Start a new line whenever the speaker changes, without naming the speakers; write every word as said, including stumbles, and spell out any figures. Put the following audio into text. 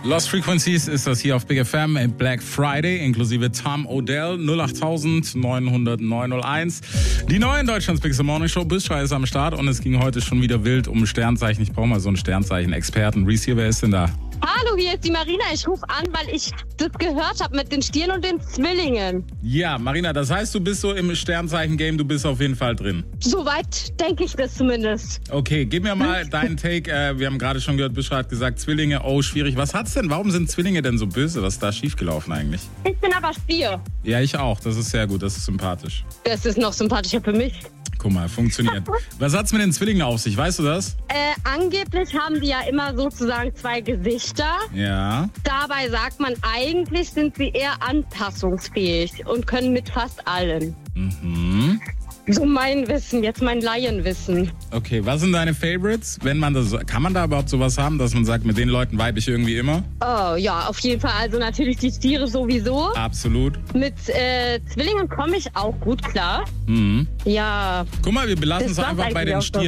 Lost Frequencies ist das hier auf Big F M Black Friday, inklusive Tom Odell, null acht neun null null neun null eins. Die neue Deutschlands Big Morning Show, Bischra ist am Start und es ging heute schon wieder wild um Sternzeichen. Ich brauche mal so einen Sternzeichen-Experten. Reese hier, wer ist denn da?
Hallo, hier ist die Marina. Ich rufe an, weil ich das gehört habe mit den Stieren und den Zwillingen.
Ja, Marina, das heißt, du bist so im Sternzeichen-Game, du bist auf jeden Fall drin.
Soweit denke ich das zumindest.
Okay, gib mir mal deinen Take. Äh, wir haben gerade schon gehört, Bischra hat gesagt, Zwillinge, oh, schwierig. Was hat's denn? Warum sind Zwillinge denn so böse? Was ist da schiefgelaufen eigentlich?
Ich bin aber Stier.
Ja, ich auch. Das ist sehr gut. Das ist sympathisch.
Das ist noch sympathischer für mich.
Guck mal, funktioniert. Was hat's mit den Zwillingen auf sich? Weißt du das?
Äh, angeblich haben die ja immer sozusagen zwei Gesichter.
Ja.
Dabei sagt man, eigentlich sind sie eher anpassungsfähig und können mit fast allem.
Mhm.
So mein Wissen, jetzt mein Laienwissen.
Okay, was sind deine Favorites? Wenn man das, kann man da überhaupt sowas haben, dass man sagt, mit den Leuten vibe ich irgendwie immer?
Oh ja, auf jeden Fall. Also natürlich die Stiere sowieso.
Absolut.
Mit äh, Zwillingen komme ich auch gut klar.
Mhm.
Ja.
Guck mal, wir belassen
Das
es
war's
einfach bei
eigentlich
den
auch
Stieren.